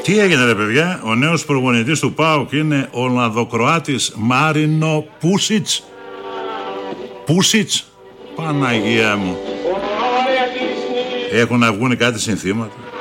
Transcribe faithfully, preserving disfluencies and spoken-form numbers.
Τι έγινε ρε παιδιά? Ο νέος προπονητής του ΠΑΟΚ είναι ο Λαδοκροάτης Μάρινο Πούσιτς. Πούσιτς. Παναγία μου. Έχουν να βγουν κάτι συνθήματα.